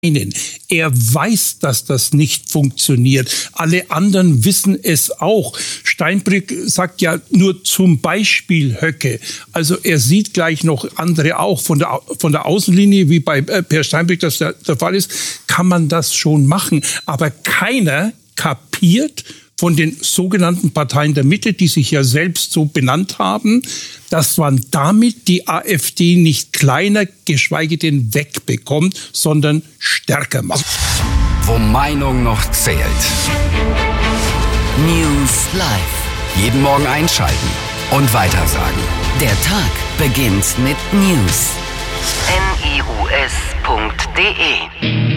Er weiß, dass das nicht funktioniert. Alle anderen wissen es auch. Steinbrück sagt ja nur zum Beispiel Höcke. Also er sieht gleich noch andere auch. Von der Außenlinie, wie bei Per Steinbrück das der Fall ist, kann man das schon machen. Aber keiner kapiert von den sogenannten Parteien der Mitte, die sich ja selbst so benannt haben, dass man damit die AfD nicht kleiner, geschweige denn wegbekommt, sondern stärker macht. Wo Meinung noch zählt. News Live. Jeden Morgen einschalten und weitersagen. Der Tag beginnt mit News. news.de